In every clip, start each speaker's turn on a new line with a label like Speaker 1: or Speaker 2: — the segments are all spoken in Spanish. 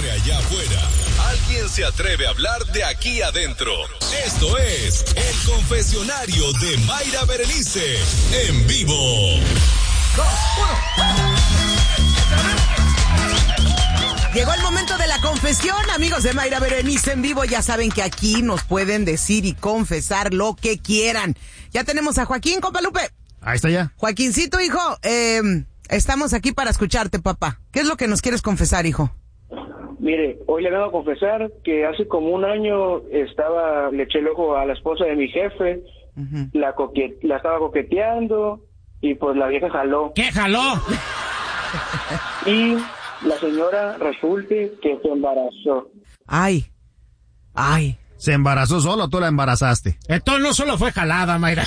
Speaker 1: de allá afuera, alguien se atreve a hablar de aquí adentro. Esto es el confesionario de Mayra Berenice, en vivo.
Speaker 2: 2, 1. Llegó el momento de la confesión, amigos de Mayra Berenice en vivo. Ya saben que aquí nos pueden decir y confesar lo que quieran. Ya tenemos a Joaquín, compa Lupe.
Speaker 3: Ahí está ya.
Speaker 2: Joaquincito, hijo, estamos aquí para escucharte, papá. ¿Qué es lo que nos quieres confesar, hijo?
Speaker 4: Mire, hoy le vengo a confesar que hace como un año le eché el ojo a la esposa de mi jefe, la estaba coqueteando y pues la vieja jaló.
Speaker 3: ¿Qué jaló?
Speaker 4: Y la señora resulte que se embarazó.
Speaker 2: Ay.
Speaker 3: ¿Se embarazó solo o tú la embarazaste? Entonces no solo fue jalada, Mayra.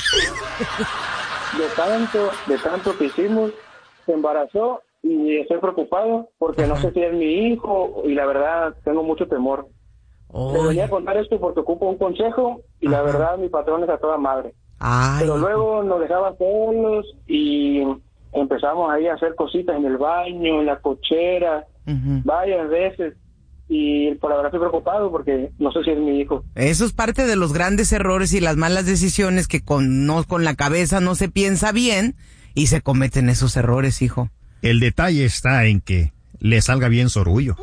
Speaker 4: De tanto que hicimos, se embarazó y estoy preocupado porque no sé si es mi hijo y la verdad tengo mucho temor. Le venía a contar esto porque ocupo un consejo y la verdad mi patrón es a toda madre. Pero luego nos dejaba solos y empezamos ahí a hacer cositas en el baño, en la cochera, varias veces. Y por la verdad estoy preocupado porque no sé si es mi hijo.
Speaker 2: Eso es parte de los grandes errores y las malas decisiones que con la cabeza no se piensa bien y se cometen esos errores, hijo.
Speaker 3: El detalle está en que le salga bien su orgullo.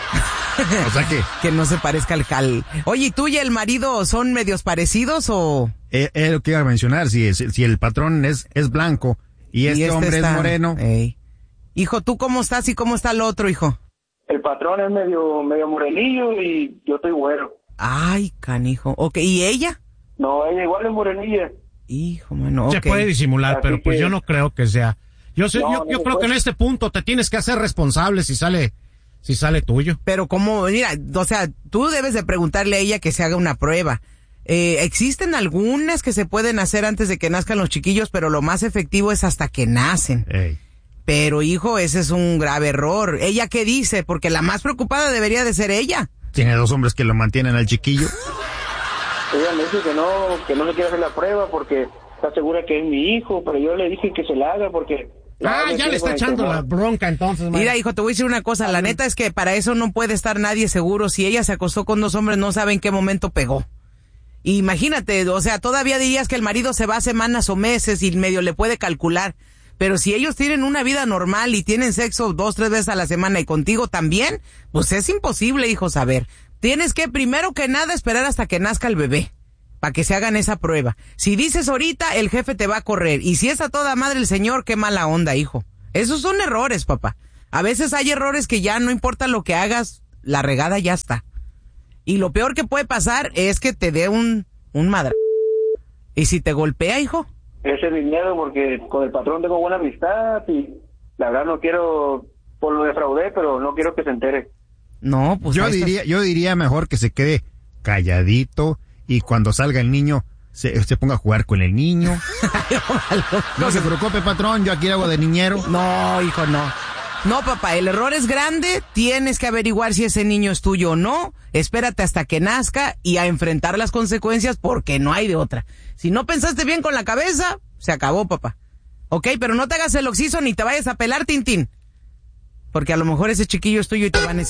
Speaker 3: O sea
Speaker 2: que no se parezca al cal. Oye, ¿y tú y el marido son medios parecidos o...?
Speaker 3: Es lo que iba a mencionar, si el patrón es blanco y este hombre es moreno.
Speaker 2: Ey. Hijo, ¿tú cómo estás y cómo está el otro, hijo?
Speaker 4: El patrón es medio morenillo y yo estoy güero.
Speaker 2: Ay, canijo. Okay, ¿y ella?
Speaker 4: No, ella igual es morenilla.
Speaker 2: Hijo, mano,
Speaker 3: Se puede disimular, así pero pues yo no creo que sea. Yo creo que en este punto te tienes que hacer responsable si sale tuyo.
Speaker 2: Pero como, mira, o sea, tú debes de preguntarle a ella que se haga una prueba. Existen algunas que se pueden hacer antes de que nazcan los chiquillos, pero lo más efectivo es hasta que nacen.
Speaker 3: Ey.
Speaker 2: Pero, hijo, ese es un grave error. ¿Ella qué dice? Porque la más preocupada debería de ser ella.
Speaker 3: Tiene 2 hombres que lo mantienen al chiquillo.
Speaker 4: Ella me dice que no le quiere hacer la prueba porque está segura que es mi hijo, pero yo le dije que se la haga porque...
Speaker 3: ya le está echando la bronca entonces, man.
Speaker 2: Mira, hijo, te voy a decir una cosa. La neta es que para eso no puede estar nadie seguro. Si ella se acostó con 2 hombres, no sabe en qué momento pegó. Imagínate, o sea, todavía dirías que el marido se va semanas o meses y medio le puede calcular. Pero si ellos tienen una vida normal y tienen sexo 2, 3 veces a la semana y contigo también, pues es imposible, hijo, saber. Tienes que, primero que nada, esperar hasta que nazca el bebé, para que se hagan esa prueba. Si dices ahorita, el jefe te va a correr. Y si es a toda madre el señor, qué mala onda, hijo. Esos son errores, papá. A veces hay errores que ya no importa lo que hagas, la regada ya está. Y lo peor que puede pasar es que te dé un madre. ¿Y si te golpea, hijo?
Speaker 4: Ese es mi miedo porque con el patrón tengo buena amistad y la verdad no quiero, por lo defraudé, pero no quiero que se entere.
Speaker 2: No, pues
Speaker 3: yo diría mejor que se quede calladito y cuando salga el niño se ponga a jugar con el niño. No se preocupe, patrón, yo aquí hago de niñero.
Speaker 2: No, hijo, no. No, papá, el error es grande, tienes que averiguar si ese niño es tuyo o no, espérate hasta que nazca y a enfrentar las consecuencias porque no hay de otra. Si no pensaste bien con la cabeza, se acabó, papá. Ok, pero no te hagas el oxiso ni te vayas a pelar, Tintín. Porque a lo mejor ese chiquillo es tuyo y te va a necesitar.